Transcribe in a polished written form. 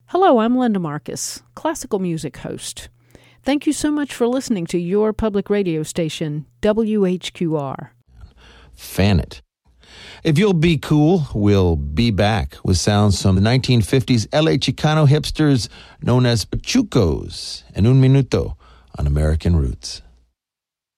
Hello, I'm Linda Marcus, classical music host. Thank you so much for listening to your public radio station, WHQR. Fan it. If you'll be cool, we'll be back with sounds from the 1950s LA Chicano hipsters known as Pachucos and Un Minuto on American Roots.